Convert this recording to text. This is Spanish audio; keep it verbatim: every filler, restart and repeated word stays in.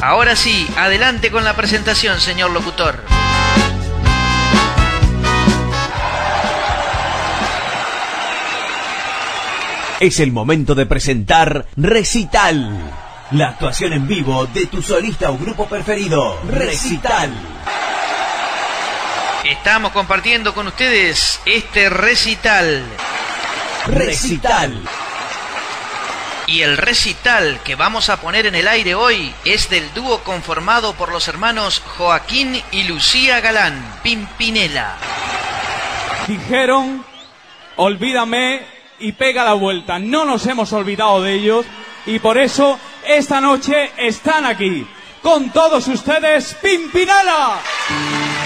Ahora sí, adelante con la presentación, señor locutor. Es el momento de presentar Recital, la actuación en vivo de tu solista o grupo preferido. Recital. Estamos compartiendo con ustedes este recital. Recital. Y el recital que vamos a poner en el aire hoy es del dúo conformado por los hermanos Joaquín y Lucía Galán, Pimpinela. Dijeron, olvídame y pega la vuelta. No nos hemos olvidado de ellos y por eso esta noche están aquí. Con todos ustedes, Pimpinela.